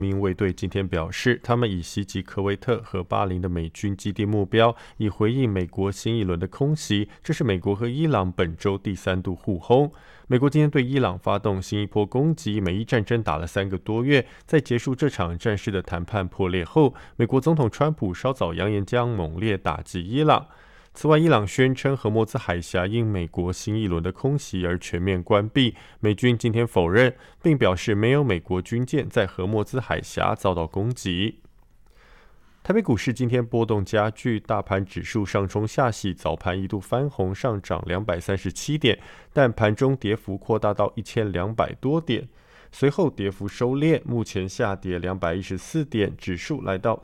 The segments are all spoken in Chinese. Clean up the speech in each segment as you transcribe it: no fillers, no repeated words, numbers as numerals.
民卫队今天表示，他们以袭击科威特和巴林的美军基地目标，以回应美国新一轮的空袭。这是美国和伊朗本周第3度互轰。美国今天对伊朗发动新一波攻击，美伊战争打了3个多月，在结束这场战事的谈判破裂后，美国总统川普稍早扬言将猛烈打击伊朗。此外，伊朗宣称荷默兹海峡因美国新一轮的空袭而全面关闭，美军今天否认，并表示没有美国军舰在荷默兹海峡遭到攻击。台北股市今天波动加剧，大盘指数上冲下洗，早盘一度翻红上涨237点，但盘中跌幅扩大到1200多点，随后跌幅收敛，目前下跌214点，指数来到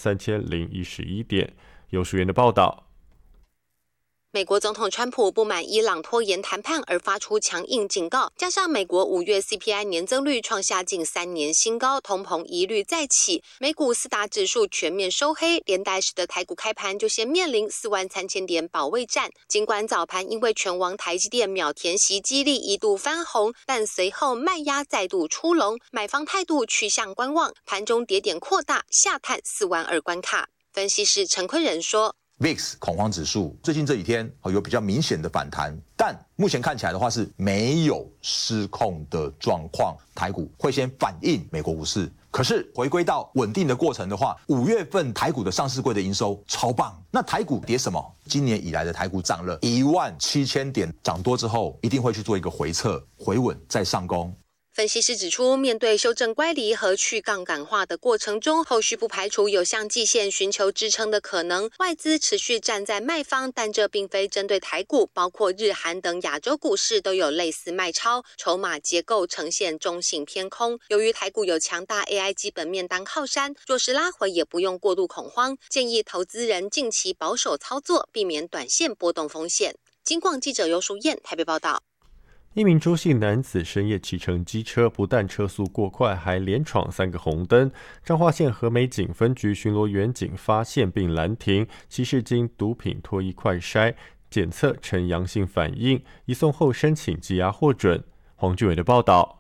43011点。有署员的报道。 美国总统川普不满伊朗拖延谈判而发出强硬警告，加上美国5月 CPI 年增率创下近3年新高，通膨疑虑再起，美股4大指数全面收黑，连带使得台股开盘就先面临43000点保卫战。尽管早盘因为拳王台积电秒填息激励一度翻红，但随后卖压再度出笼，买方态度趋向观望，盘中跌点扩大，下探42000关卡。分析师陈坤仁说 ，VIX 恐慌指数最近这几天有比较明显的反弹，但目前看起来的话是没有失控的状况，台股会先反映美国股市。可是回归到稳定的过程的话，5月份台股的上市柜的营收超棒，那台股跌什么？今年以来的台股涨了17000点，涨多之后一定会去做一个回撤、回稳再上攻。 分析师指出，面对修正乖离和去杠杆化的过程中，后续不排除有向季线寻求支撑的可能。外资持续站在卖方，但这并非针对台股，包括日韩等亚洲股市都有类似卖超，筹码结构呈现中性偏空。由于台股有强大 AI 基本面当靠山，若是拉回也不用过度恐慌，建议投资人近期保守操作，避免短线波动风险。金广记者尤淑燕台北报道。 一名周姓男子深夜骑乘机车，不但车速过快，还连闯3个红灯。彰化县和美警分局巡逻员警发现并拦停，其是经毒品脱衣快筛检测呈阳性反应，移送后申请羁押获准。黄俊伟的报道。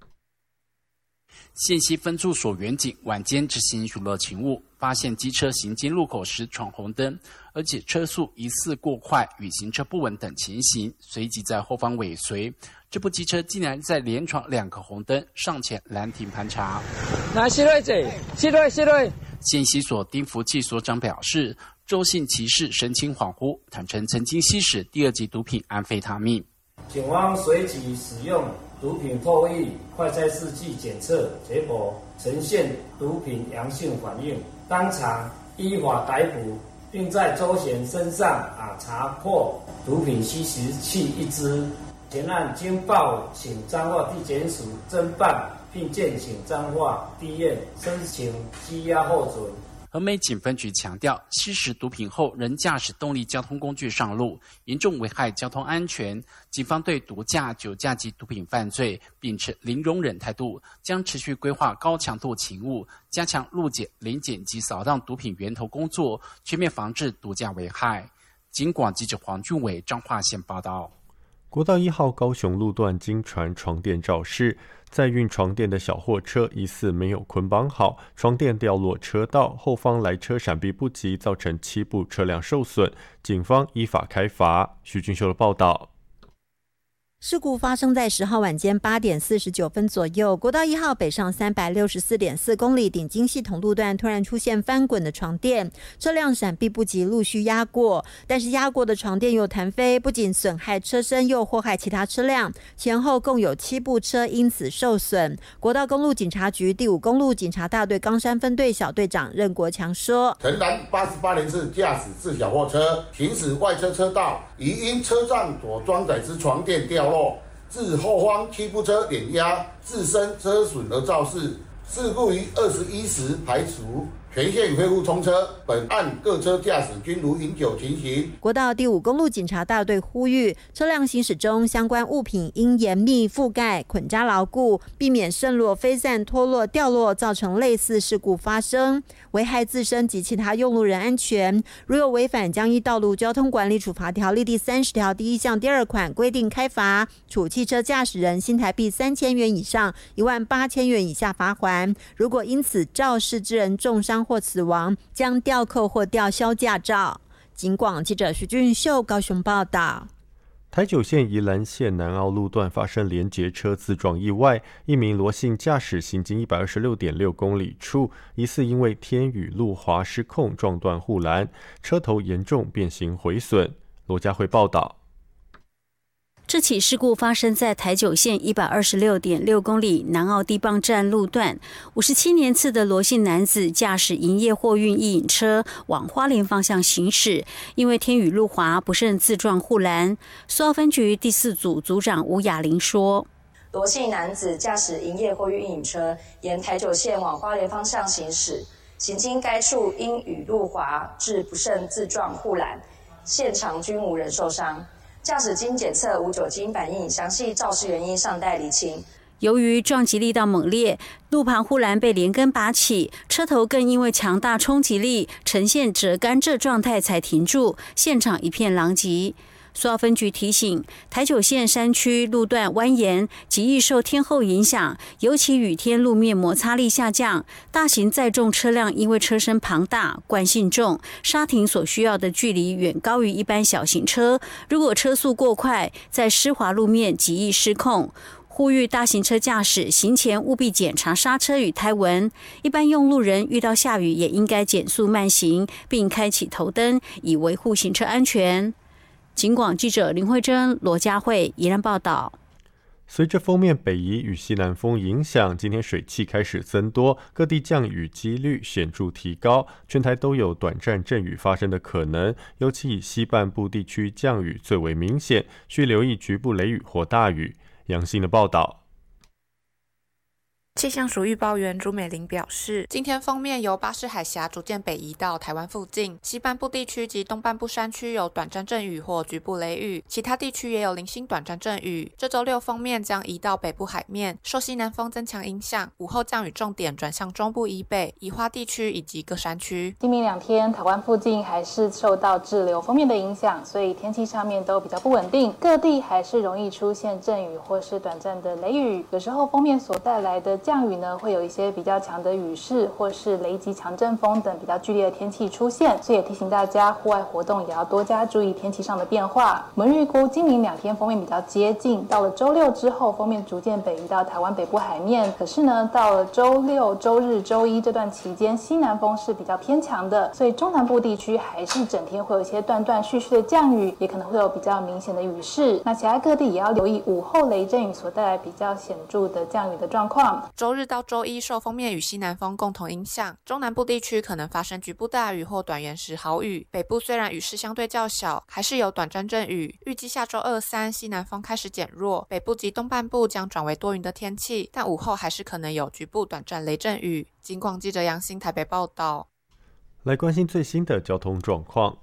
县西分驻所员警晚间执行巡逻勤务，发现机车行经路口时闯红灯，而且车速疑似过快与行车不稳等情形，随即在后方尾随。这部机车竟然在连闯2个红灯，上前拦停盘查。 那谢瑞姐，谢瑞。 县西所丁福气所长表示，周姓骑士神情恍惚，坦承曾经吸食第2级毒品安非他命。 警方随即使用毒品唾液快筛试剂检测，结果呈现毒品阳性反应，当场依法逮捕，并在周贤身上查获毒品吸食器1支。前案经报请彰化地检署侦办，并建请彰化地院申请羁押获准。 和美警分局强调，吸食毒品后仍驾驶动力交通工具上路，严重危害交通安全。警方对毒驾、酒驾及毒品犯罪秉持零容忍态度，将持续规划高强度勤务，加强路检、临检及扫荡毒品源头工作，全面防治毒驾危害。警广记者黄俊伟彰化县报道。 国道1号高雄路段经传床垫肇事，载运床垫的小货车疑似没有捆绑好，床垫掉落车道，后方来车闪避不及，造成7部车辆受损，警方依法开罚。徐俊秀的报道。 事故发生在10号晚间8点49分左右，国道1号北上364.4公里顶经系统路段突然出现翻滚的床垫，车辆闪避不及，陆续压过，但是压过的床垫又弹飞，不仅损害车身，又祸害其他车辆，前后共有7部车因此受损。国道公路警察局第5公路警察大队冈山分队小队长任国强说， 城南88年次驾驶自小货车行驶外车车道，疑因车上所装载之床垫掉落，致后方7部车碾压，自身车损而肇事。事故于21时排除，全线恢复通车。本案各车驾驶均如饮酒情形。 国道第5公路警察大队呼吁，车辆行驶中相关物品应严密覆盖、捆扎牢固，避免渗落、飞散、脱落、掉落，造成类似事故发生，危害自身及其他用路人安全。如有违反，将依道路交通管理处罚条例第30条第1项第2款规定开罚，处汽车驾驶人新台币3000元以上18000元以下罚锾。 环，如果因此肇事之人重伤或死亡，将吊扣或吊销驾照。警广记者徐俊秀高雄报道。 台九线宜兰县南澳路段发生连结车自撞意外，一名罗姓驾驶行经 126.6 公里处，疑似因为天雨路滑失控撞断护栏，车头严重变形毁损。罗家慧报道。 这起事故发生在台九线 126.6 公里南澳地磅站路段，57年次的罗姓男子驾驶营业货运一引车往花莲方向行驶，因为天雨路滑不慎自撞护栏。苏澳分局第4组组长吴雅玲说， 罗姓男子驾驶营业货运一引车沿台九线往花莲方向行驶，行经该处因雨路滑致不慎自撞护栏，现场均无人受伤。驾驶经检测无酒精反应，详细肇事原因尚待厘清。 由于撞击力道猛烈，路旁护栏被连根拔起，车头更因为强大冲击力呈现折甘蔗状态才停住，现场一片狼藉。苏澳分局提醒，台九线山区路段蜿蜒，极易受天候影响，尤其雨天路面摩擦力下降，大型载重车辆因为车身庞大、惯性重，刹停所需要的距离远高于一般小型车，如果车速过快，在湿滑路面极易失控。呼吁大型车驾驶行前务必检查刹车与胎纹，一般用路人遇到下雨也应该减速慢行，并开启头灯，以维护行车安全。警广记者林慧珍、罗家慧宜兰报道。 随着锋面北移与西南风影响，今天水汽开始增多，各地降雨几率显著提高，全台都有短暂阵雨发生的可能，尤其以西半部地区降雨最为明显，需留意局部雷雨或大雨。杨欣的报道。 气象署预报员朱美玲表示，今天锋面由巴士海峡逐渐北移到台湾附近，西半部地区及东半部山区有短暂阵雨或局部雷雨，其他地区也有零星短暂阵雨。这周六锋面将移到北部海面，受西南风增强影响，午后降雨重点转向中部以北、宜花地区以及各山区。今明2天，台湾附近还是受到滞留锋面的影响，所以天气上面都比较不稳定，各地还是容易出现阵雨或是短暂的雷雨。有时候锋面所带来的降雨呢，会有一些比较强的雨势或是雷击强阵风等比较剧烈的天气出现，所以也提醒大家户外活动也要多加注意天气上的变化。我们预估今明2天锋面比较接近，到了周六之后锋面逐渐北移到台湾北部海面，可是呢到了周六、周日、周一这段期间西南风是比较偏强的，所以中南部地区还是整天会有一些断断续续的降雨，也可能会有比较明显的雨势。那其他各地也要留意午后雷阵雨所带来比较显著的降雨的状况。周日到周一受锋面与西南风共同影响，中南部地区可能发生局部大雨或短延时豪雨，北部虽然雨势相对较小，还是有短暂阵雨。预计下周2、3西南风开始减弱，北部及东半部将转为多云的天气，但午后还是可能有局部短暂雷阵雨。警广记者杨欣台北报道。 来关心最新的交通状况。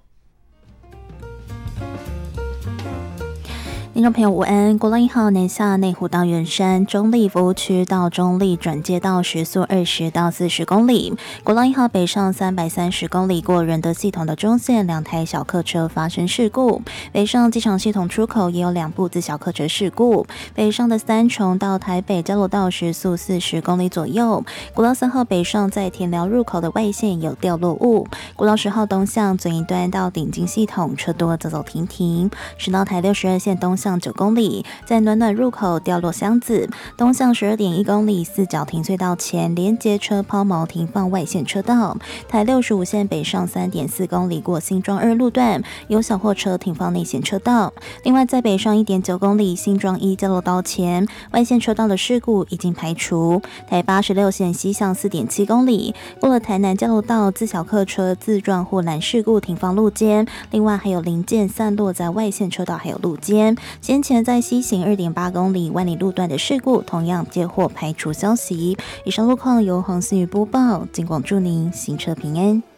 听众朋友午安，国道1号南下内湖到圆山中立服务区到中立转接到时速20到40公里。国道1号北上330公里过仁德系统的中线，2台小客车发生事故。北上机场系统出口也有2部自小客车事故。北上的三重到台北交流道时速40公里左右。国道3号北上在田寮入口的外线有掉落物。国道10号东向左一端到顶金系统车多走走停停。10道台62线东向9公里，在暖暖入口掉落箱子，东向12.1公里四角停隧道前连接车抛锚停放外线车道。台65线北上3.4公里过新庄2路段，有小货车停放内线车道。另外在北上1.9公里新庄1交流道前，外线车道的事故已经排除。台86线西向4.7公里，过了台南交流道自小客车自撞护栏事故停放路肩，另外还有零件散落在外线车道还有路肩。先前在西行2.8公里万里路段的事故同样接获排除消息。以上路况由黄思雨播报，警广祝您行车平安。